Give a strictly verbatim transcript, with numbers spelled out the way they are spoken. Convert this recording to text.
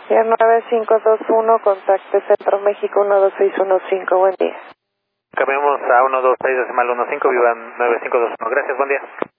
Air nueve cinco dos uno, contacte Centro México uno dos seis uno cinco, buen día. Cambiamos a uno dos seis decimal uno cinco, viva nueve cinco dos uno. Gracias, buen día.